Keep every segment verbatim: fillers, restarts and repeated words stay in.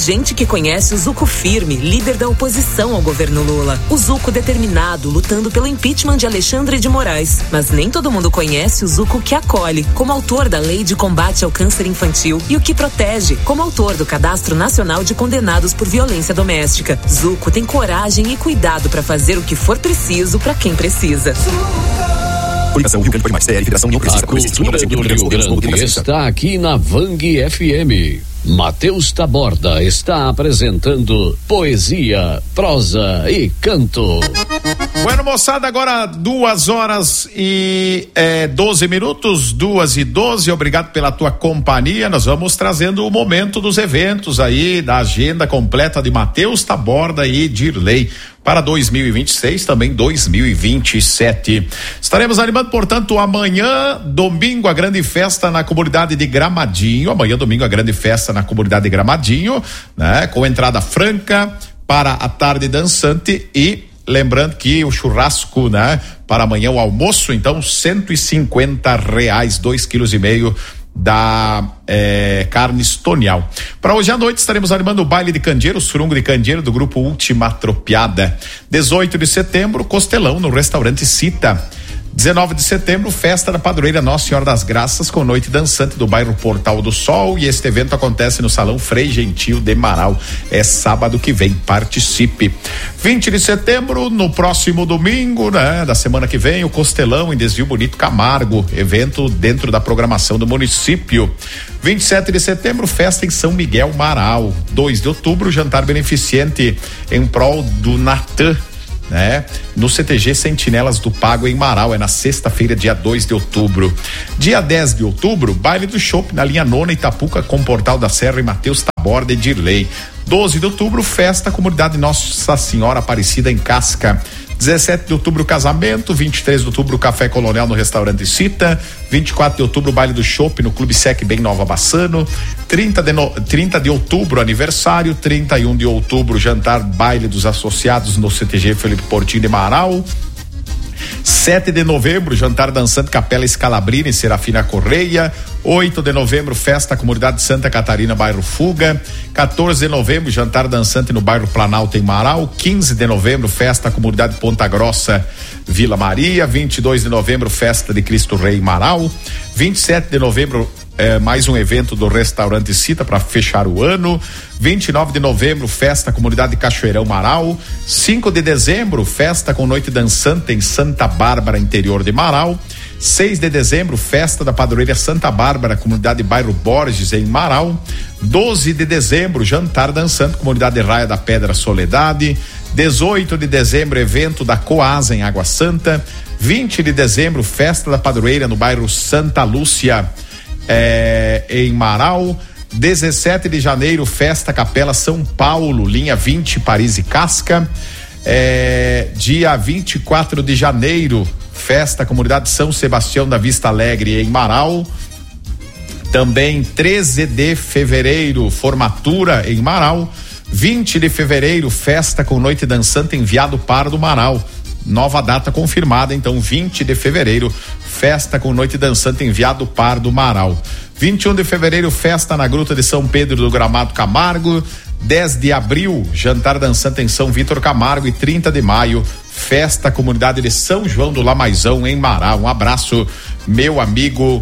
gente que conhece o Zucco firme, líder da oposição ao governo Lula. O Zucco determinado, lutando pelo impeachment de Alexandre de Moraes. Mas nem todo mundo conhece o Zucco que acolhe, como autor da Lei de Combate ao Câncer Infantil, e o que protege, como autor do Cadastro Nacional de Condenados por Violência Doméstica. Zucco tem coragem e cuidado para fazer o que for preciso para quem precisa. Coligação Rio Grande Pode Mais, T R, Federação União Progressista. A cultura do Rio Grande está aqui na Vang F M. Matheus Taborda está apresentando poesia, prosa e canto. Bueno, moçada, agora duas horas e é, doze minutos, duas e doze. Obrigado pela tua companhia. Nós vamos trazendo o momento dos eventos aí, da agenda completa de Matheus Taborda e Dirley para dois mil e vinte e seis, também dois mil e vinte e sete. Estaremos animando, portanto, amanhã, domingo, a grande festa na comunidade de Gramadinho. Amanhã, domingo, a grande festa na comunidade de Gramadinho, né? Com entrada franca para a tarde dançante e lembrando que o churrasco, né? Para amanhã o almoço, então, cento e cinquenta reais, dois quilos e meio da é, carne estonial. Para hoje à noite estaremos animando o baile de candeeiro, o surungo de candeeiro do grupo Última Tropiada. dezoito de setembro, costelão no restaurante Cita. dezenove de setembro, festa da padroeira Nossa Senhora das Graças com noite dançante do bairro Portal do Sol, e este evento acontece no Salão Frei Gentil de Marau. É sábado que vem, participe. vinte de setembro, no próximo domingo, né, da semana que vem, o Costelão em Desvio Bonito Camargo, evento dentro da programação do município. vinte e sete de setembro, festa em São Miguel Marau. dois de outubro, jantar beneficente em prol do Natan, né? No C T G Sentinelas do Pago em Marau, é na sexta-feira, dia dois de outubro. Dia dez de outubro, baile do Chopp na linha nona Itapuca com Portal da Serra e Matheus Taborda e Dirley. doze de outubro, festa comunidade Nossa Senhora Aparecida em Casca. dezessete de outubro, casamento. vinte e três de outubro, café colonial no restaurante Cita. vinte e quatro de outubro, baile do Chopp no Clube Sec Bem Nova Bassano. trinta de, no, trinta de outubro, aniversário. trinta e um de outubro, jantar baile dos associados no C T G Felipe Portinho de Marau. sete de novembro, jantar dançante Capela Scalabrini e Serafina Correia. oito de novembro, festa comunidade Santa Catarina, bairro Fuga. quatorze de novembro, jantar dançante no bairro Planalto em Marau. quinze de novembro, festa comunidade Ponta Grossa, Vila Maria. vinte e dois de novembro, festa de Cristo Rei em Marau. vinte e sete de novembro, É, mais um evento do restaurante Cita para fechar o ano. vinte e nove de novembro, festa comunidade Cachoeirão Marau. cinco de dezembro, festa com noite dançante em Santa Bárbara, interior de Marau. seis de dezembro, festa da padroeira Santa Bárbara, comunidade bairro Borges em Marau. doze de dezembro, jantar dançante, comunidade Raia da Pedra Soledade. dezoito de dezembro, evento da Coasa em Água Santa. vinte de dezembro, festa da padroeira no bairro Santa Lúcia, É, em Marau. dezessete de janeiro, festa Capela São Paulo, linha vinte, Paris e Casca. É, dia vinte e quatro de janeiro, festa comunidade São Sebastião da Vista Alegre em Marau. Também treze de fevereiro, formatura em Marau. vinte de fevereiro, festa com noite dançante em Viado Pardo, Marau. Nova data confirmada, então, vinte de fevereiro, festa com noite dançante em Viado Pardo, Marau. vinte e um de fevereiro, festa na Gruta de São Pedro do Gramado Camargo. dez de abril, jantar dançante em São Vítor Camargo. E trinta de maio, festa comunidade de São João do Lamaizão em Marau. Um abraço, meu amigo,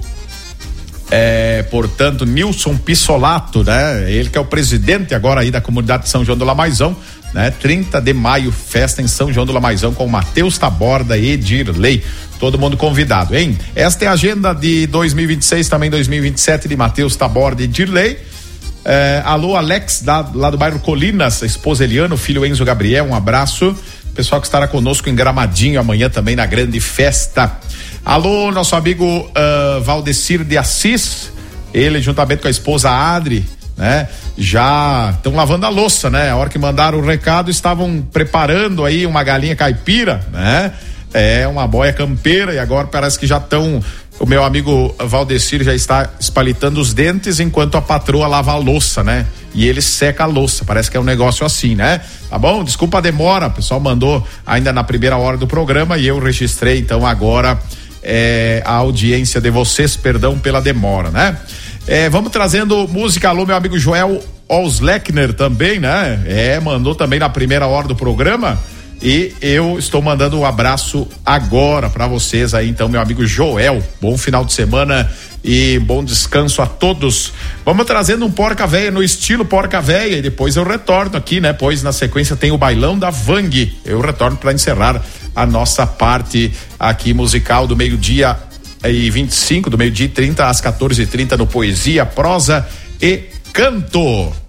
é, portanto, Nilson Pissolato, né? Ele que é o presidente agora aí da comunidade de São João do Lamaizão, né? trinta de maio, festa em São João do Lamaizão com Matheus Taborda e Dirley. Todo mundo convidado, hein? Esta é a agenda de dois mil e vinte e seis, também dois mil e vinte e sete, de Matheus Taborda e Dirley. É, alô, Alex, da, lá do bairro Colinas, a esposa Eliana, o filho Enzo Gabriel, um abraço. Pessoal que estará conosco em Gramadinho amanhã também na grande festa. Alô, nosso amigo uh, Valdecir de Assis, ele juntamente com a esposa Adri, né? Já estão lavando a louça, né? A hora que mandaram o recado, estavam preparando aí uma galinha caipira, né? É uma boia campeira, e agora parece que já estão, o meu amigo Valdecir já está espalitando os dentes enquanto a patroa lava a louça, né? E ele seca a louça, parece que é um negócio assim, né? Tá bom? Desculpa a demora, o pessoal mandou ainda na primeira hora do programa e eu registrei, então agora é, a audiência de vocês, perdão pela demora, né? É, vamos trazendo música. Alô, meu amigo Joel Osleckner também, né? É, mandou também na primeira hora do programa. E eu estou mandando um abraço agora para vocês aí, então, meu amigo Joel. Bom final de semana e bom descanso a todos. Vamos trazendo um Porca Véia no estilo Porca Véia e depois eu retorno aqui, né? Pois na sequência tem o bailão da Vang. Eu retorno para encerrar a nossa parte aqui musical do meio-dia e vinte e cinco, do meio-dia e trinta às quatorze e trinta no Poesia, Prosa e Canto.